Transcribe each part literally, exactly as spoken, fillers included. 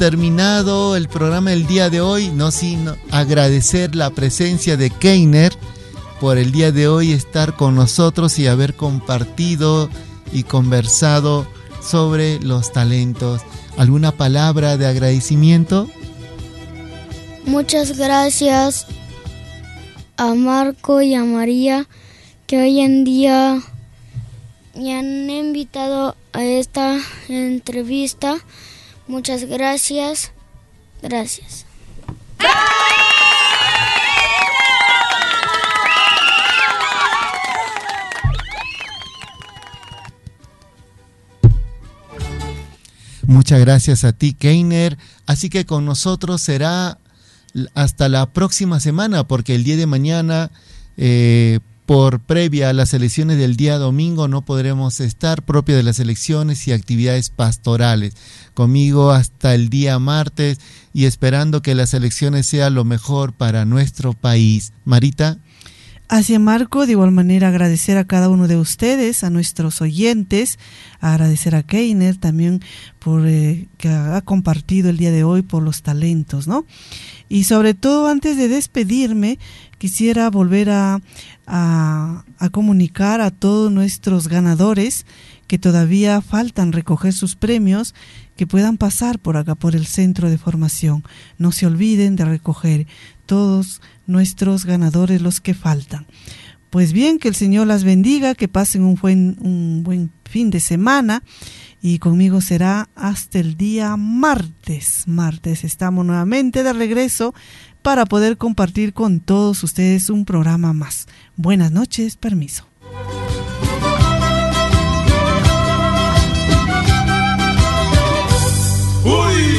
terminado el programa del día de hoy, no sin agradecer la presencia de Keiner por el día de hoy estar con nosotros y haber compartido y conversado sobre los talentos. ¿Alguna palabra de agradecimiento? Muchas gracias a Marco y a María, que hoy en día me han invitado a esta entrevista. Muchas gracias. Gracias. Muchas gracias a ti, Keiner. Así que con nosotros será hasta la próxima semana, porque el día de mañana, eh, por previa a las elecciones del día domingo, no podremos estar, propia de las elecciones y actividades pastorales. Conmigo hasta el día martes y esperando que las elecciones sean lo mejor para nuestro país. Marita. Hacia Marco, de igual manera agradecer a cada uno de ustedes, a nuestros oyentes, agradecer a Keiner también por eh, que ha compartido el día de hoy por los talentos, ¿no? Y sobre todo, antes de despedirme, quisiera volver a, a, a comunicar a todos nuestros ganadores que todavía faltan recoger sus premios, que puedan pasar por acá, por el centro de formación. No se olviden de recoger todos nuestros ganadores, los que faltan. Pues bien, que el Señor las bendiga, que pasen un buen, un buen fin de semana, y conmigo será hasta el día martes. Martes estamos nuevamente de regreso para poder compartir con todos ustedes un programa más. Buenas noches, permiso. ¡Uy!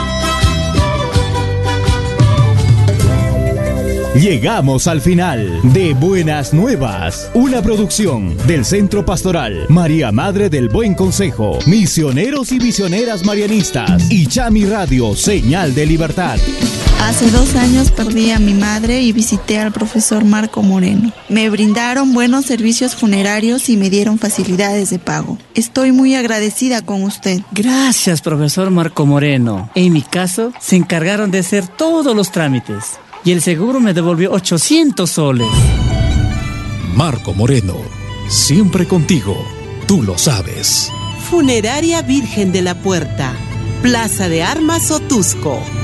Llegamos al final de Buenas Nuevas, una producción del Centro Pastoral María Madre del Buen Consejo, Misioneros y Misioneras Marianistas y Chami Radio, Señal de Libertad. Hace dos años perdí a mi madre y visité al profesor Marco Moreno. Me brindaron buenos servicios funerarios y me dieron facilidades de pago. Estoy muy agradecida con usted. Gracias, profesor Marco Moreno. En mi caso, se encargaron de hacer todos los trámites y el seguro me devolvió ochocientos soles. Marco Moreno, siempre contigo, tú lo sabes. Funeraria Virgen de la Puerta, Plaza de Armas, Otusco.